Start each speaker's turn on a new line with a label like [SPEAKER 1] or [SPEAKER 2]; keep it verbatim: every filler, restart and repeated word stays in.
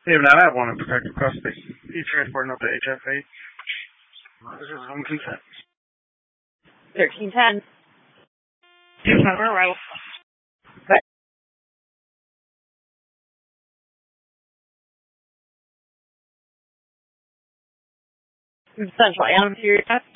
[SPEAKER 1] Even now, I want to protect across the e-transport, not the H F A. This is home consent.
[SPEAKER 2] thirteen ten.
[SPEAKER 1] Use my arrival.
[SPEAKER 2] Central Anna,